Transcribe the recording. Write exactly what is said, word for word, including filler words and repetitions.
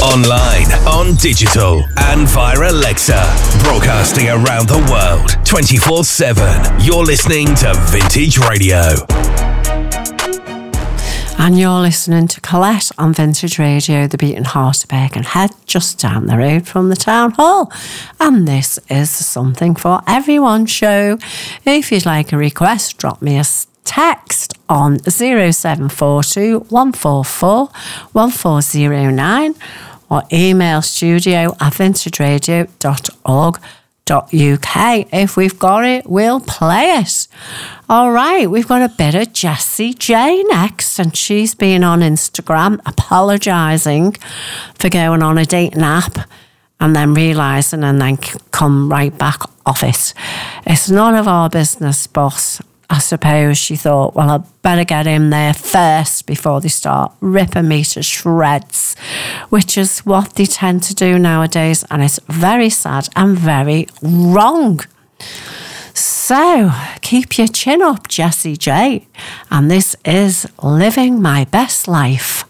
Online, on digital, and via Alexa. Broadcasting around the world, twenty-four seven. You're listening to Vintage Radio. And you're listening to Colette on Vintage Radio, the beating heart of Birkenhead, just down the road from the town hall. And this is Something for Everyone show. If you'd like a request, drop me a text on zero seven four two, one four four, one four zero nine or email studio at vintage radio dot org dot U K. If we've got it, we'll play it. All right, we've got a bit of Jessie J next, and she's been on Instagram apologising for going on a dating app and then realising and then come right back off it. It's none of our business, boss. I suppose she thought, well, I better get in there first before they start ripping me to shreds, which is what they tend to do nowadays, and it's very sad and very wrong. So, keep your chin up, Jessie J, and this is Living My Best Life.